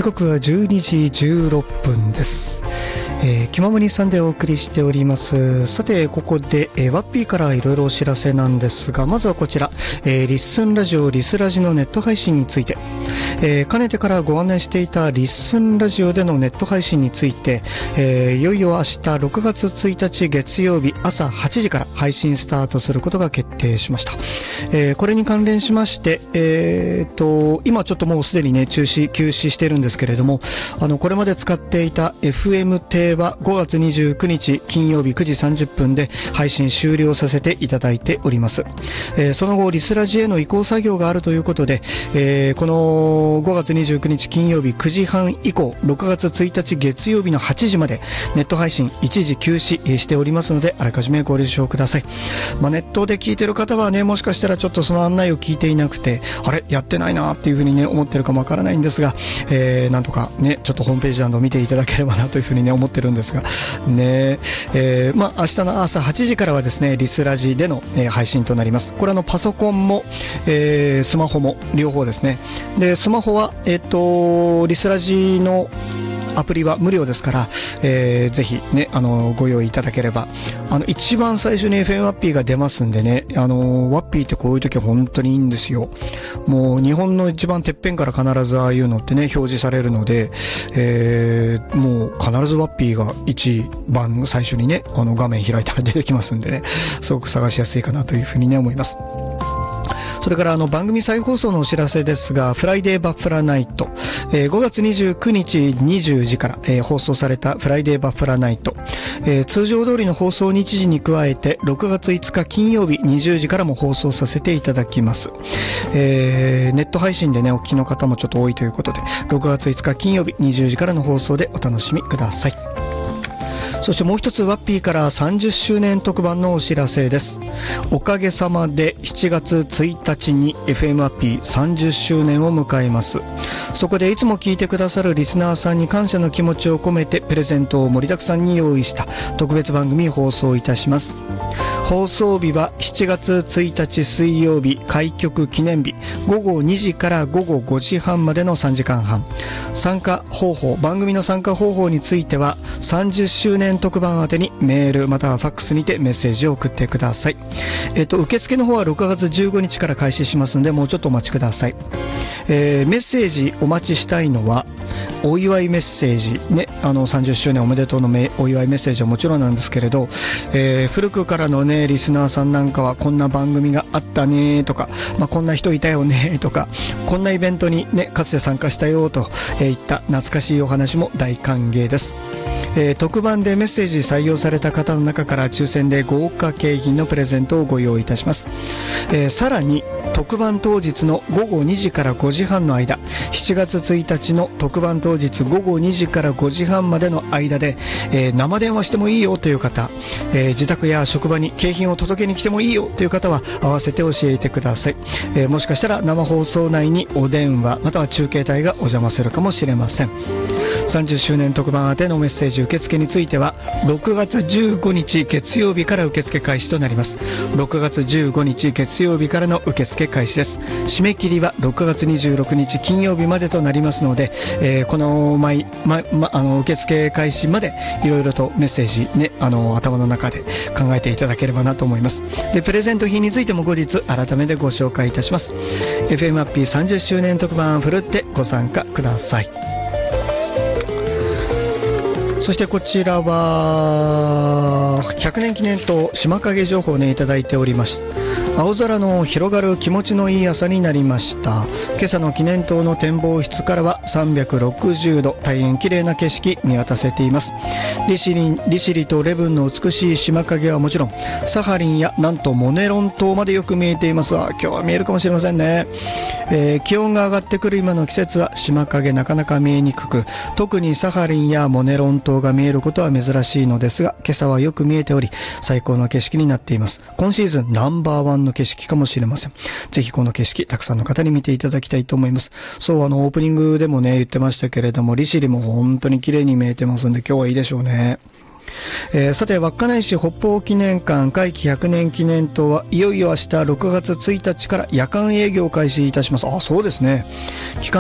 時刻は12時16分です。気ままにさんでお送りしております。さてここで、ワッピーからいろいろお知らせなんですが、まずはこちら、リッスンラジオリスラジのネット配信について、かねてからご案内していたリッスンラジオでのネット配信について、いよいよ明日6月1日月曜日朝8時から配信スタートすることが決定しました。これに関連しまして、今ちょっともうすでにね休止してるんですけれども、これまで使っていた FM 亭は5月29日金曜日9時30分で配信終了させていただいております。その後リスラジへの移行作業があるということで、この5月29日金曜日9時半以降6月1日月曜日の8時までネット配信一時休止しておりますので、あらかじめご了承ください。ネットで聞いてる方はね、もしかしたらちょっとその案内を聞いていなくて、あれやってないなっていうふうにね思ってるかもわからないんですが、なんとかねちょっとホームページなどを見ていただければなというふうにね思ってるんですがね、明日の朝8時からはですねリスラジでの、配信となります。これパソコンも、スマホも両方ですね。でスマホはリスラジのアプリは無料ですから、ぜひねご用意いただければ、一番最初に FM ワッピーが出ますんでね、ワッピーってこういう時は本当にいいんですよ。もう日本の一番てっぺんから必ずああいうのってね表示されるので、もう必ずワッピーが一番最初にね画面開いたら出てきますんでね、すごく探しやすいかなというふうにね思います。それから番組再放送のお知らせですが、フライデーバッファラーナイト、5月29日20時から、放送されたフライデーバッファラーナイト、通常通りの放送日時に加えて6月5日金曜日20時からも放送させていただきます。ネット配信でねお聞きの方もちょっと多いということで、6月5日金曜日20時からの放送でお楽しみください。そしてもう一つワッピーから30周年特番のお知らせです。おかげさまで7月1日に FM ワッピー30周年を迎えます。そこでいつも聞いてくださるリスナーさんに感謝の気持ちを込めてプレゼントを盛りだくさんに用意した特別番組放送いたします。放送日は7月1日水曜日開局記念日午後2時から午後5時半までの3時間半。参加方法、番組の参加方法については30周年特番宛てにメールまたはファックスにてメッセージを送ってください。受付の方は6月15日から開始しますので、もうちょっとお待ちください。メッセージお待ちしたいのはお祝いメッセージね、30周年おめでとうのお祝いメッセージはもちろんなんですけれど、古くからのねリスナーさんなんかはこんな番組があったねとか、こんな人いたよねとか、こんなイベントにねかつて参加したよといった懐かしいお話も大歓迎です。特番でメッセージ採用された方の中から抽選で豪華景品のプレゼントをご用意いたします。さらに特番当日の午後2時から5時半の間、7月1日の特番当日午後2時から5時半までの間で、生電話してもいいよという方、自宅や職場に景品を届けに来てもいいよという方は合わせて教えてください。もしかしたら生放送内にお電話または中継隊がお邪魔するかもしれません。30周年特番宛てのメッセージ受付については6月15日月曜日から受付開始となります。6月15日月曜日からの受付開始です。締め切りは6月26日金曜日までとなりますので、この受付開始までいろいろとメッセージね頭の中で考えていただければなと思います。でプレゼント品についても後日改めてご紹介いたします。 FM ワッピー30周年特番ふるってご参加ください。そしてこちらは100年記念と島影情報をねいただいております。青空の広がる気持ちのいい朝になりました。今朝の記念塔の展望室からは360度大変綺麗な景色見渡せています。利尻とレブンの美しい島影はもちろんサハリンやなんとモネロン島までよく見えています。今日は見えるかもしれませんね。気温が上がってくる今の季節は島影なかなか見えにくく、特にサハリンやモネロン島が見えることは珍しいのですが、今朝はよく見えており最高の景色になっています。今シーズンナンバーワンの景色かもしれません。ぜひこの景色たくさんの方に見ていただきたいと思います。そうオープニングでもね言ってましたけれども、利尻も本当に綺麗に見えてますんで今日はいいでしょうね。さて稚内市北方記念館会期100年記念塔はいよいよ明日6月1日から夜間営業開始いたします。そうですね。期間